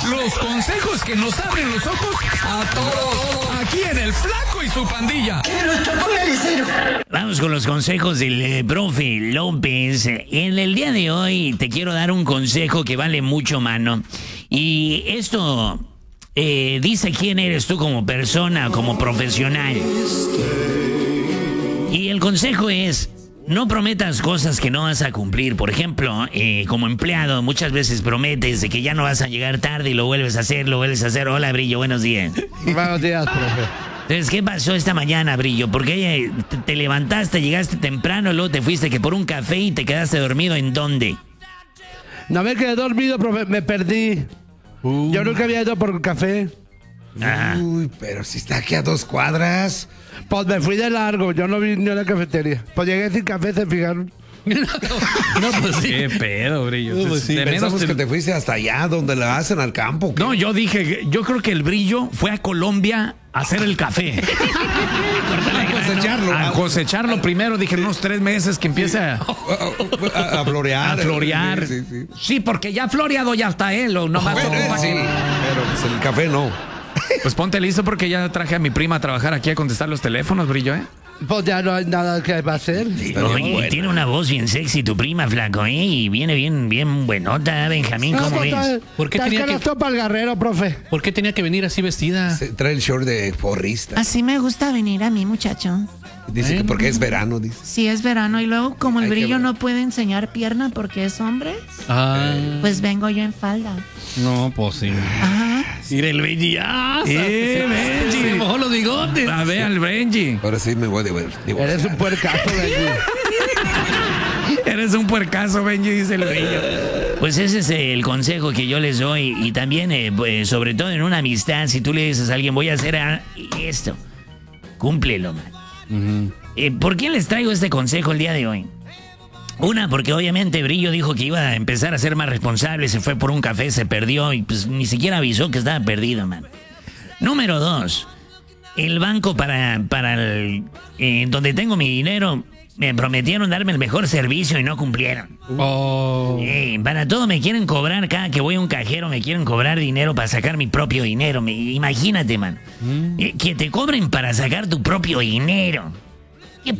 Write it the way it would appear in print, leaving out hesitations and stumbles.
Los consejos que nos abren los ojos a todos. Aquí en El Flaco y su pandilla. Vamos con los consejos del profe López. En el día de hoy te quiero dar un consejo que vale mucho, mano. Y esto dice quién eres tú como persona, como profesional. Y el consejo es: no prometas cosas que no vas a cumplir. Por ejemplo, como empleado, muchas veces prometes de que ya no vas a llegar tarde y lo vuelves a hacer. Hola, Brillo, buenos días. Buenos días, profe. Entonces, ¿qué pasó esta mañana, Brillo? Porque te levantaste, llegaste temprano, luego te fuiste que por un café y te quedaste dormido. ¿En dónde? No me quedé dormido, profe, me perdí. Yo nunca había ido por un café. Ajá. Uy, pero si está aquí a 2 cuadras. Pues me fui de largo, yo no vi ni a la cafetería. Pues llegué sin café, se fijaron. No, pues sí. Qué pedo, Brillo. Pues sí, pensamos que te fuiste hasta allá, donde la hacen al campo. ¿Qué? No, yo creo que el Brillo fue a Colombia a hacer el café. A cosecharlo primero, dije, unos 3 meses que empiece a florear. a florear. Sí, sí. Sí, porque ya floreado ya está él. O nomás Bueno, ocupa sí, que- pero pues el café no. Pues ponte listo porque ya traje a mi prima a trabajar aquí a contestar los teléfonos, Brillo, ¿eh? Pues ya no hay nada que hacer. Oye, tiene una voz bien sexy tu prima, Flaco, ¿eh? Y viene bien buenota, Benjamín, ¿cómo ves? ¿Por qué tenía que- para el guerrero, profe? ¿Por qué tenía que venir así vestida? Se trae el short de porrista. Así me gusta venir a mí, muchacho. Dice que porque es verano, dice. Si es verano y luego como el Hay que Brillo ver. no puede enseñar pierna porque es hombre, Ah, pues vengo yo en falda. no, pues sí. Ajá. Mira el Benji. Benji. Se mojó los bigotes. A ver al Benji. Ahora sí me voy a divorciar. Eres un puercazo, Benji. Eres un puercazo, Benji, dice el Brillo. Pues ese es el consejo que yo les doy. Y también, pues, sobre todo en una amistad, si tú le dices a alguien, voy a hacer esto, cúmplelo, man. ¿Por qué les traigo este consejo el día de hoy? Una, porque obviamente Brillo dijo que iba a empezar a ser más responsable, se fue por un café, se perdió y pues ni siquiera avisó que estaba perdido, man. Número 2, el banco para donde tengo mi dinero, me prometieron darme el mejor servicio y no cumplieron. Oh. Para todo me quieren cobrar, cada que voy a un cajero me quieren cobrar dinero para sacar mi propio dinero. Imagínate, man. Que te cobren para sacar tu propio dinero.